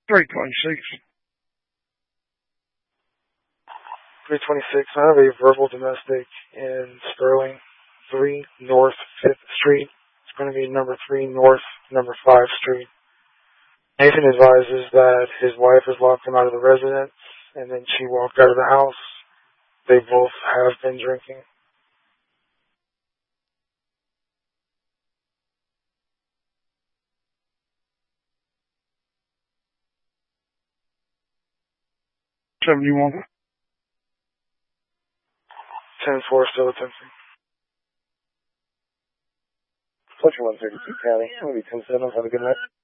326. 326. I have a verbal domestic in Sterling, 3 North 5th Street. It's going to be number 3 North, number 5 Street. Nathan advises that his wife has locked him out of the residence, and then she walked out of the house. They both have been drinking. Something you want? 10-4 still attempting. Fletcher 132 County. I'm going to be 10-7. Have a good night.